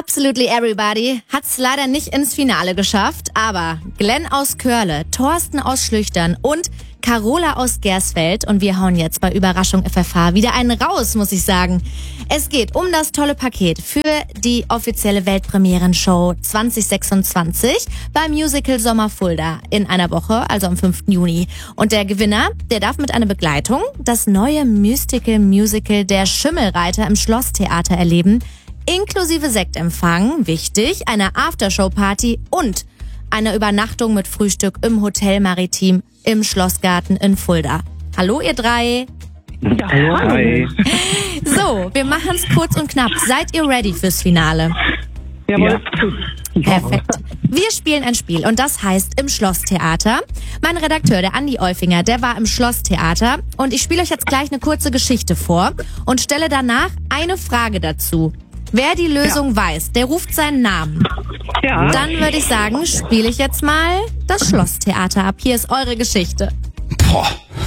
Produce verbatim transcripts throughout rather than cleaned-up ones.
Absolutely Everybody hat's leider nicht ins Finale geschafft, aber Glenn aus Körle, Thorsten aus Schlüchtern und Carola aus Gersfeld und wir hauen jetzt bei Überraschung F F H wieder einen raus, muss ich sagen. Es geht um das tolle Paket für die offizielle Weltpremieren-Show zwanzig sechsundzwanzig beim Musical Sommer Fulda in einer Woche, also am fünften Juni. Und der Gewinner, der darf mit einer Begleitung das neue Mystical-Musical Der Schimmelreiter im Schlosstheater erleben, inklusive Sektempfang, wichtig, eine Aftershow-Party und eine Übernachtung mit Frühstück im Hotel Maritim im Schlossgarten in Fulda. Hallo ihr drei. Ja, hi. So, wir machen es kurz und knapp. Seid ihr ready fürs Finale? Jawohl. Ja. Perfekt. Wir spielen ein Spiel und das heißt im Schlosstheater. Mein Redakteur, der Andi Eufinger, der war im Schlosstheater und ich spiele euch jetzt gleich eine kurze Geschichte vor und stelle danach eine Frage dazu. Wer die Lösung ja. weiß, der ruft seinen Namen. Ja. Dann würde ich sagen, spiele ich jetzt mal das Schlosstheater ab. Hier ist eure Geschichte. Boah.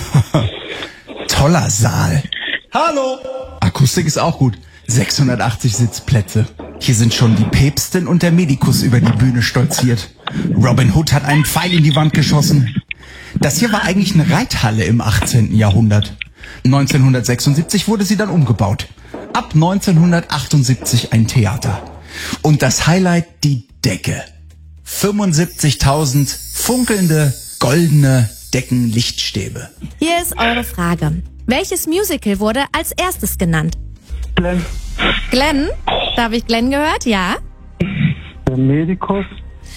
Toller Saal. Hallo. Akustik ist auch gut. sechshundertachtzig Sitzplätze. Hier sind schon die Päpstin und der Medikus über die Bühne stolziert. Robin Hood hat einen Pfeil in die Wand geschossen. Das hier war eigentlich eine Reithalle im achtzehnten Jahrhundert. neunzehnhundertsechsundsiebzig wurde sie dann umgebaut. Ab neunzehnhundertachtundsiebzig ein Theater. Und das Highlight, die Decke. fünfundsiebzigtausend funkelnde, goldene Deckenlichtstäbe. Hier ist eure Frage. Welches Musical wurde als erstes genannt? Glenn. Glenn? Da habe ich Glenn gehört, ja? Der Medikus.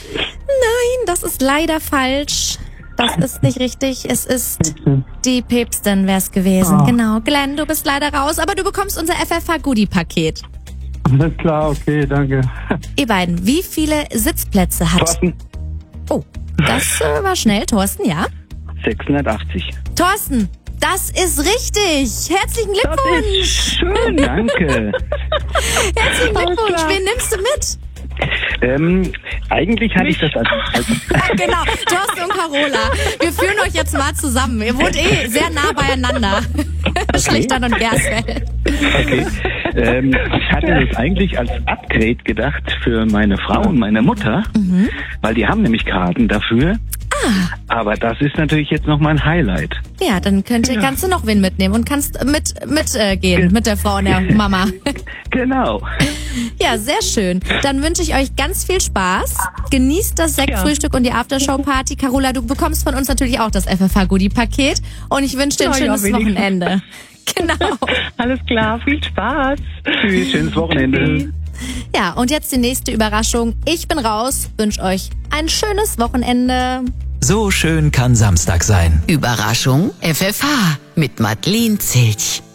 Nein, das ist leider falsch. Das ist nicht richtig. Es ist die Päpstin wär's gewesen. Ah. Genau. Glenn, du bist leider raus, aber du bekommst unser F F H-Goodie-Paket. Alles klar, okay, danke. Ihr beiden, wie viele Sitzplätze hat... Thorsten. Oh, das äh, war schnell. Thorsten, ja? sechshundertachtzig. Thorsten, das ist richtig. Herzlichen Glückwunsch. Schön, danke. Herzlichen Glückwunsch. Wen nimmst du mit? ähm, eigentlich hatte ich das als... als Genau, Thorsten und Carola. Wir führen euch jetzt mal zusammen. Ihr wohnt eh sehr nah beieinander. Okay. Schlichtern und Gersfeld. Okay. Ähm, ich hatte das eigentlich als Upgrade gedacht für meine Frau und meine Mutter, mhm. weil die haben nämlich Karten dafür. Ah. Aber das ist natürlich jetzt noch mein Highlight. Ja, dann könnt, Ja. kannst du noch wen mitnehmen und kannst mit, mit äh, gehen, Ge- mit der Frau und der Mama. Genau. Ja, sehr schön. Dann wünsche ich euch ganz viel Spaß. Genießt das Sektfrühstück und die Aftershow-Party. Carola, du bekommst von uns natürlich auch das F F H-Goodie-Paket. Und ich wünsche dir ein Ja, ja, schönes wenigstens. Wochenende. Genau. Alles klar, viel Spaß. Tschüss, schönes Wochenende. Ja, und jetzt die nächste Überraschung. Ich bin raus, wünsche euch ein schönes Wochenende. So schön kann Samstag sein. Überraschung F F H mit Madeleine Zilch.